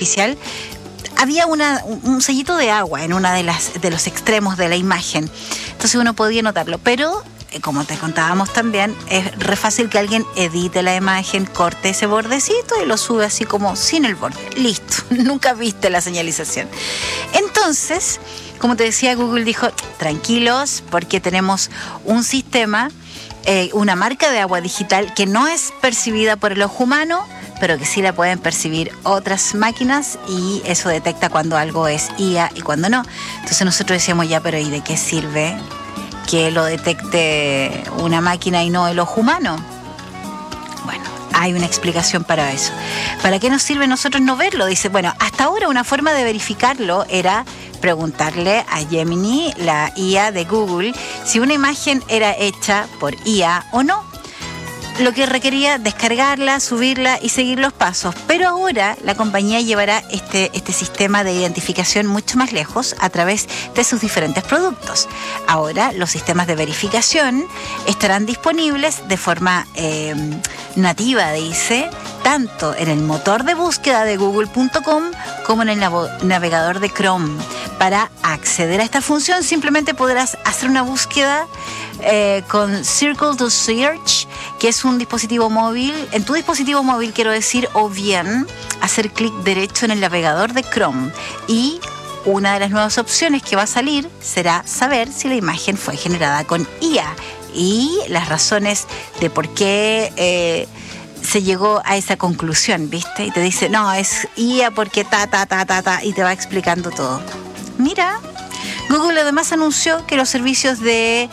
artificial, había un sellito de agua en una de los extremos de la imagen. Entonces uno podía notarlo. Pero, como te contábamos también, es re fácil que alguien edite la imagen, corte ese bordecito y lo sube así como sin el borde. Listo. Nunca viste la señalización. Entonces, como te decía, Google dijo, tranquilos, porque tenemos un sistema, una marca de agua digital que no es percibida por el ojo humano, pero que sí la pueden percibir otras máquinas, y eso detecta cuando algo es IA y cuando no. Entonces nosotros decíamos, ya, pero ¿y de qué sirve que lo detecte una máquina y no el ojo humano? Bueno, hay una explicación para eso. ¿Para qué nos sirve nosotros no verlo? Dice, bueno, hasta ahora una forma de verificarlo era preguntarle a Gemini, la IA de Google, si una imagen era hecha por IA o no. Lo que requería descargarla, subirla y seguir los pasos. Pero ahora la compañía llevará este sistema de identificación mucho más lejos a través de sus diferentes productos. Ahora los sistemas de verificación estarán disponibles de forma nativa, dice, tanto en el motor de búsqueda de google.com como en el navegador de Chrome. Para acceder a esta función simplemente podrás hacer una búsqueda con Circle to Search, que es un dispositivo móvil, en tu dispositivo móvil quiero decir, o bien hacer clic derecho en el navegador de Chrome, y una de las nuevas opciones que va a salir será saber si la imagen fue generada con IA y las razones de por qué se llegó a esa conclusión, ¿viste? Y te dice, no, es IA porque y te va explicando todo. Mira, Google además anunció que los servicios de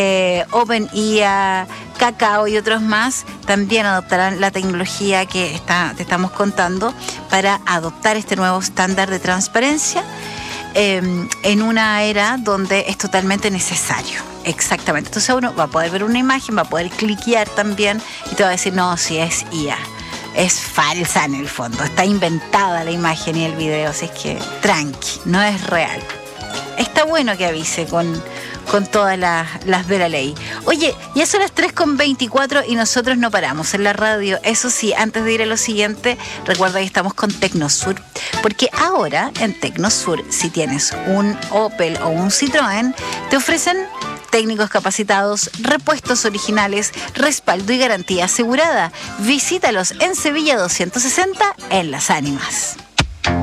OpenIA, Kakao y otros más también adoptarán la tecnología que te estamos contando para adoptar este nuevo estándar de transparencia en una era donde es totalmente necesario. Exactamente. Entonces uno va a poder ver una imagen, va a poder cliquear también y te va a decir, no, si es IA. Es falsa en el fondo, está inventada la imagen y el video, así es que tranqui, no es real. Está bueno que avise con todas las de la ley. Oye, ya son las 3:24 y nosotros no paramos en la radio. Eso sí, antes de ir a lo siguiente, recuerda que estamos con Tecnosur, porque ahora en Tecnosur, si tienes un Opel o un Citroën, te ofrecen técnicos capacitados, repuestos originales, respaldo y garantía asegurada. Visítalos en Sevilla 260 en Las Ánimas.